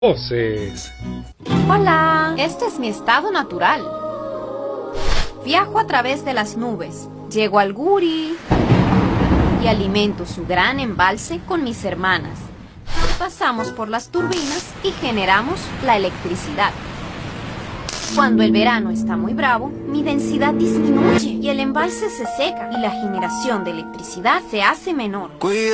Voces. Hola, este es mi estado natural. Viajo a través de las nubes, llego al Guri y alimento su gran embalse con mis hermanas. Pasamos por las turbinas y generamos la electricidad. Cuando el verano está muy bravo, mi densidad disminuye y el embalse se seca y la generación de electricidad se hace menor.